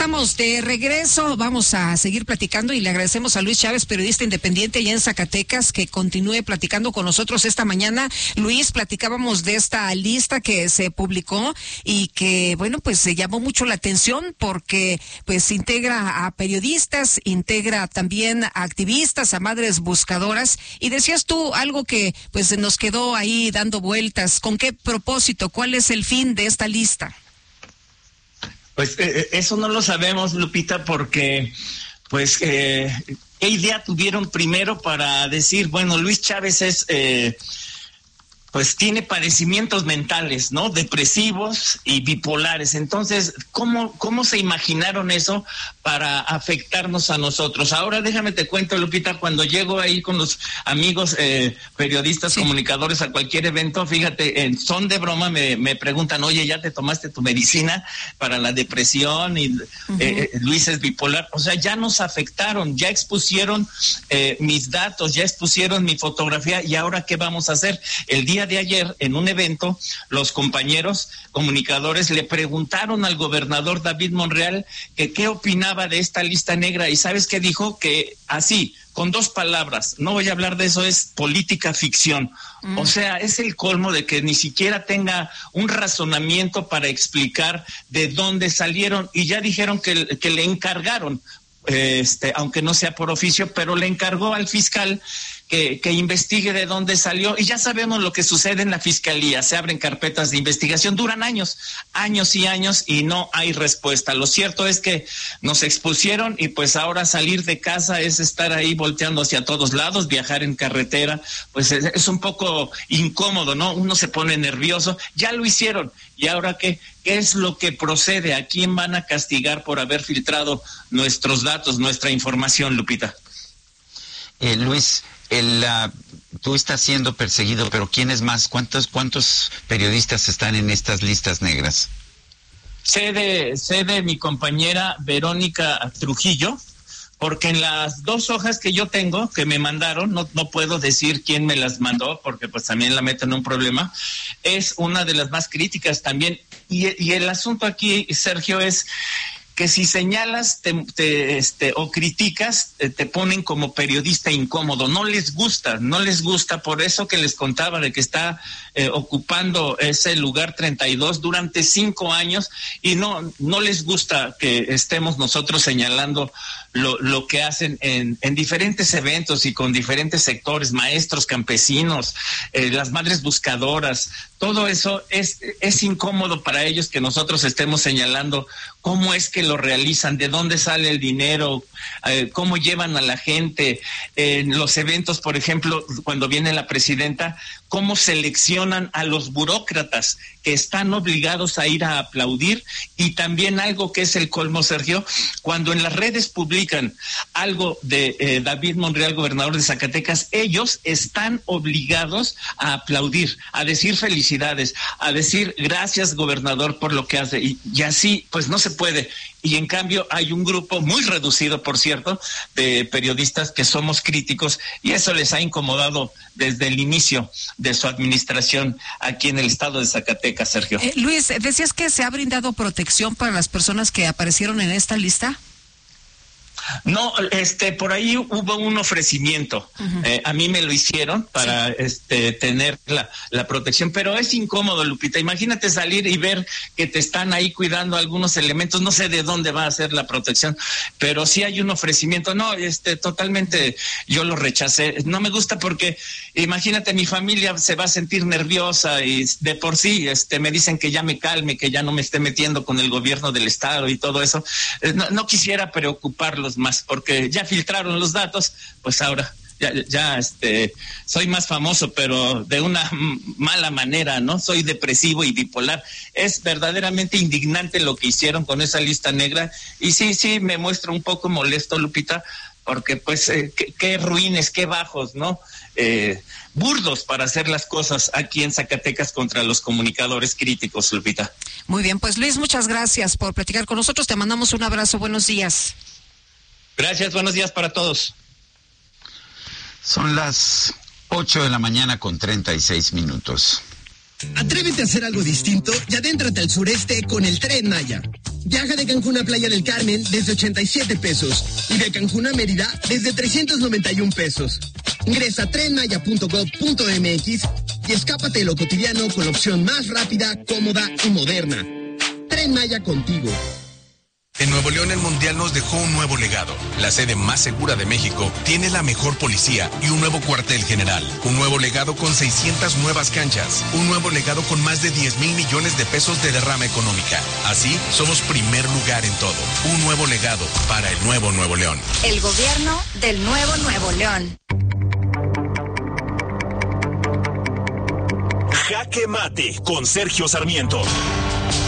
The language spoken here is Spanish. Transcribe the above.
estamos de regreso, vamos a seguir platicando y le agradecemos a Luis Chávez, periodista independiente allá en Zacatecas, que continúe platicando con nosotros esta mañana. Luis, platicábamos de esta lista que se publicó y que, bueno, pues se llamó mucho la atención porque pues integra a periodistas, integra también a activistas, a madres buscadoras, y decías tú algo que pues nos quedó ahí dando vueltas. ¿Con qué propósito? ¿Cuál es el fin de esta lista? Pues eso no lo sabemos, Lupita, porque pues qué idea tuvieron primero para decir, bueno, Luis Chávez es pues tiene padecimientos mentales, ¿no? Depresivos y bipolares. Entonces, ¿cómo se imaginaron eso para afectarnos a nosotros? Ahora déjame te cuento, Lupita, cuando llego ahí con los amigos periodistas, sí, comunicadores a cualquier evento, fíjate, en son de broma me preguntan, oye, ¿ya te tomaste tu medicina para la depresión? Y Luis es bipolar. O sea, ya nos afectaron, ya expusieron mis datos, ya expusieron mi fotografía, y ahora ¿qué vamos a hacer? El día de ayer, en un evento, los compañeros comunicadores le preguntaron al gobernador David Monreal que qué opinaba de esta lista negra, y ¿sabes qué dijo? Que así, con dos palabras, no voy a hablar de eso, es política ficción. O sea, es el colmo de que ni siquiera tenga un razonamiento para explicar de dónde salieron, y ya dijeron que le encargaron, aunque no sea por oficio, pero le encargó al fiscal que investigue de dónde salió, y ya sabemos lo que sucede en la fiscalía, se abren carpetas de investigación, duran años y años, y no hay respuesta. Lo cierto es que nos expusieron, y pues ahora salir de casa es estar ahí volteando hacia todos lados, viajar en carretera, pues es un poco incómodo, ¿no? Uno se pone nervioso, ya lo hicieron, y ahora ¿qué es lo que procede? ¿A quién van a castigar por haber filtrado nuestros datos, nuestra información, Lupita? Luis, tú estás siendo perseguido, pero ¿quién es más? ¿Cuántos periodistas están en estas listas negras? Sé de mi compañera Verónica Trujillo, porque en las dos hojas que yo tengo, que me mandaron, no puedo decir quién me las mandó, porque pues también la meten en un problema, es una de las más críticas también. Y el asunto aquí, Sergio, es que si señalas o criticas, te ponen como periodista incómodo. No les gusta, por eso que les contaba de que está ocupando ese lugar 32 durante 5 años, y no les gusta que estemos nosotros señalando lo que hacen en diferentes eventos y con diferentes sectores, maestros, campesinos, las madres buscadoras. Todo eso es incómodo para ellos, que nosotros estemos señalando cómo es que lo realizan, de dónde sale el dinero, cómo llevan a la gente. En los eventos, por ejemplo, cuando viene la presidenta, cómo seleccionan a los burócratas que están obligados a ir a aplaudir. Y también algo que es el colmo, Sergio, cuando en las redes publican algo de David Monreal, gobernador de Zacatecas, ellos están obligados a aplaudir, a decir felicidades, a decir gracias, gobernador, por lo que hace, y así pues no se puede. Y en cambio hay un grupo muy reducido, por cierto, de periodistas que somos críticos, y eso les ha incomodado desde el inicio de su administración aquí en el estado de Zacatecas, Sergio. Luis, decías que se ha brindado protección para las personas que aparecieron en esta lista. No, por ahí hubo un ofrecimiento. A mí me lo hicieron para tener la protección, pero es incómodo, Lupita. Imagínate salir y ver que te están ahí cuidando algunos elementos. No sé de dónde va a ser la protección, pero sí hay un ofrecimiento. No, totalmente yo lo rechacé. No me gusta porque imagínate, mi familia se va a sentir nerviosa, y de por sí me dicen que ya me calme, que ya no me esté metiendo con el gobierno del estado y todo eso. No quisiera preocuparlos más, porque ya filtraron los datos, pues ahora ya soy más famoso, pero de una mala manera, ¿no? Soy depresivo y bipolar. Es verdaderamente indignante lo que hicieron con esa lista negra, y sí me muestra un poco molesto, Lupita, porque pues qué ruines, qué bajos, ¿no? Burdos para hacer las cosas aquí en Zacatecas contra los comunicadores críticos, Lupita. Muy bien, pues Luis, muchas gracias por platicar con nosotros, te mandamos un abrazo, buenos días. Gracias, buenos días para todos. Son las 8:36 a.m. Atrévete a hacer algo distinto y adéntrate al sureste con el Tren Maya. Viaja de Cancún a Playa del Carmen desde 87 pesos y de Cancún a Mérida desde 391 pesos. Ingresa a trenmaya.gov.mx y escápate de lo cotidiano con la opción más rápida, cómoda y moderna. Tren Maya contigo. En Nuevo León el Mundial nos dejó un nuevo legado. La sede más segura de México tiene la mejor policía y un nuevo cuartel general. Un nuevo legado con 600 nuevas canchas. Un nuevo legado con más de 10,000 millones de pesos de derrama económica. Así, somos primer lugar en todo. Un nuevo legado para el nuevo Nuevo León. El gobierno del nuevo Nuevo León. Jaque Mate con Sergio Sarmiento.